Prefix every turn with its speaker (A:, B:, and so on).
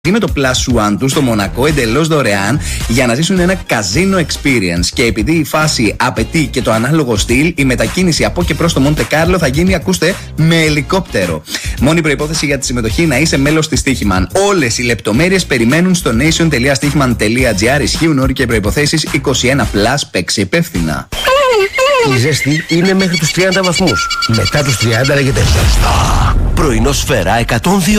A: με το Plus One του στο Μονακό εντελώς δωρεάν για να ζήσουν ένα καζίνο experience. Και επειδή η φάση απαιτεί και το ανάλογο στυλ, η μετακίνηση από και προς το Μοντε Κάρλο θα γίνει, ακούστε, με ελικόπτερο. Μόνη προϋπόθεση για τη συμμετοχή να είσαι μέλος της Στοίχημαν. Όλες οι λεπτομέρειες περιμένουν στο nation.stichman.gr. Ισχύουν όροι και προϋποθέσεις. 21+, παίξει υπεύθυνα.
B: Η ζέστη είναι μέχρι τους 30 βαθμούς. Μετά τους 30 λέγεται ζεστά. Πρωινό Σφαίρα 102.